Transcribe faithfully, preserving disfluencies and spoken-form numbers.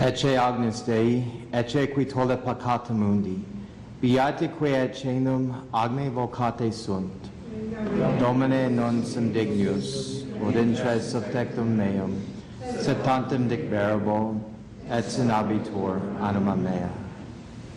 Ecce Agnus Dei, ecce qui tolle peccata mundi, beatique ecenum agne vocate sunt. Domine non sum dignus, ut intres subtectum meum, sed tantum dicberabo, et sinabitur anima mea.